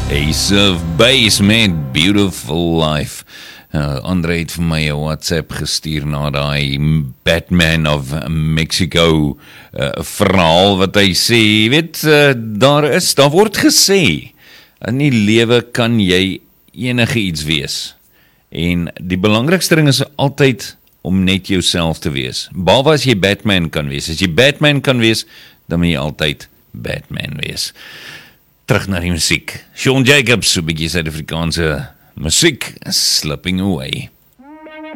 Ace of Base met Beautiful Life. Andre het vir my 'n WhatsApp gestuur na die Batman of Mexico verhaal wat hy sê, jy weet, daar word gesê, in die lewe kan jy enige iets wees. En die belangrikste ding is altyd om net jouself te wees. Behalwe as jy Batman kan wees. As jy Batman kan wees, dan moet jy altyd Batman wees. Terug na die musiek. Sean Jacobs, so 'n bietjie Suid-Afrikaanse musiek, Slipping Away.